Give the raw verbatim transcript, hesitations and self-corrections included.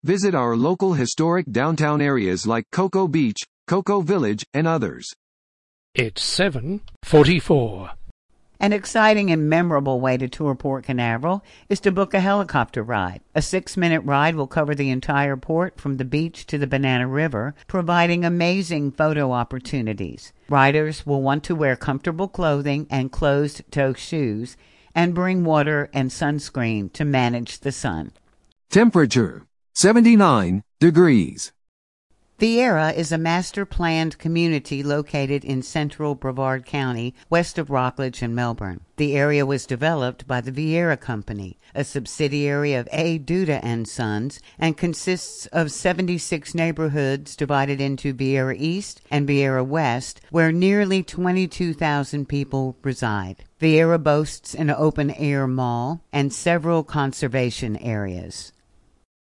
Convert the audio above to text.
Visit our local historic downtown areas like Cocoa Beach, Cocoa Village, and others. It's seven forty-four. An exciting and memorable way to tour Port Canaveral is to book a helicopter ride. A six-minute ride will cover the entire port from the beach to the Banana River, providing amazing photo opportunities. Riders will want to wear comfortable clothing and closed-toe shoes and bring water and sunscreen to manage the sun. Temperature, seventy-nine degrees. Viera is a master-planned community located in central Brevard County, west of Rockledge and Melbourne. The area was developed by the Viera Company, a subsidiary of A. Duda and Sons, and consists of seventy-six neighborhoods divided into Viera East and Viera West, where nearly twenty-two thousand people reside. Viera boasts an open-air mall and several conservation areas.